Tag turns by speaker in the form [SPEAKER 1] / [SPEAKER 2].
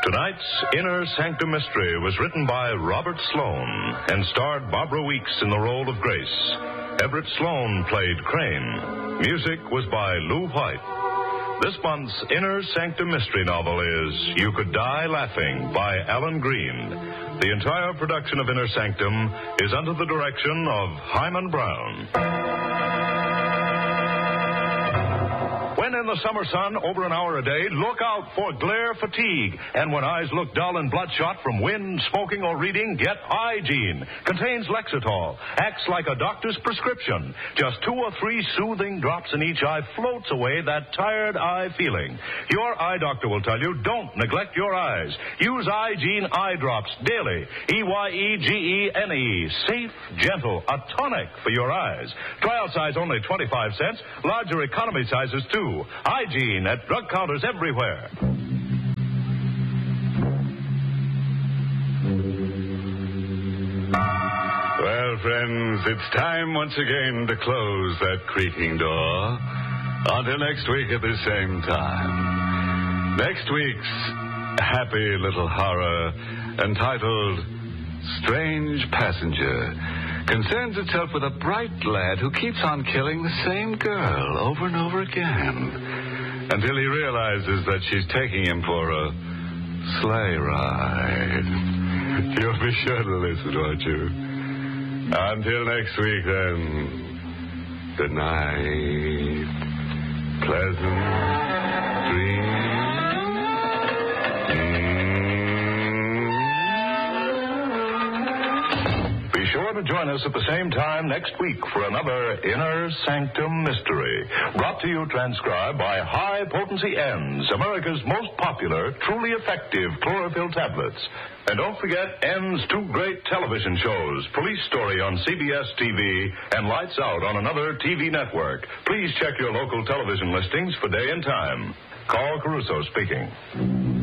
[SPEAKER 1] Tonight's Inner Sanctum Mystery was written by Robert Sloane and starred Barbara Weeks in the role of Grace. Everett Sloane played Crane. Music was by Lou White. This month's Inner Sanctum Mystery novel is You Could Die Laughing by Alan Green. The entire production of Inner Sanctum is under the direction of Hyman Brown. When in the summer sun, over an hour a day, look out for glare fatigue. And when eyes look dull and bloodshot from wind, smoking, or reading, get Eye-Gene. Contains Lexitol. Acts like a doctor's prescription. Just 2 or 3 soothing drops in each eye floats away that tired eye feeling. Your eye doctor will tell you, don't neglect your eyes. Use Eye-Gene eye drops daily. Eyegene. Safe, gentle, a tonic for your eyes. Trial size only 25 cents. Larger economy sizes, too. Eye-Gene at drug counters everywhere.
[SPEAKER 2] Well, friends, it's time once again to close that creaking door. Until next week at the same time. Next week's happy little horror, entitled Strange Passenger, concerns itself with a bright lad who keeps on killing the same girl over and over again until he realizes that she's taking him for a sleigh ride. You'll be sure to listen, won't you? Until next week, then, good night. Pleasant dreams.
[SPEAKER 1] Be sure to join us at the same time next week for another Inner Sanctum Mystery. Brought to you, transcribed by High Potency N's, America's most popular, truly effective chlorophyll tablets. And don't forget N's 2 great television shows, Police Story on CBS TV and Lights Out on another TV network. Please check your local television listings for day and time. Carl Caruso speaking.